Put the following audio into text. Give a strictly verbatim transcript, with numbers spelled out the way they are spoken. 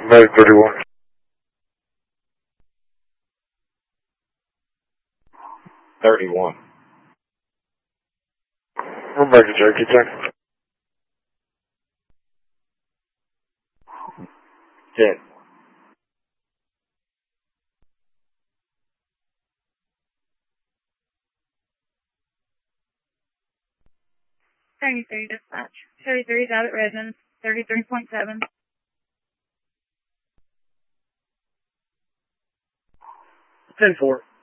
Med thirty-one. thirty-one. We're back to Cherokee Tech. ten. thirty-three dispatch. thirty-three is out at Redmond. thirty-three point seven. ten four.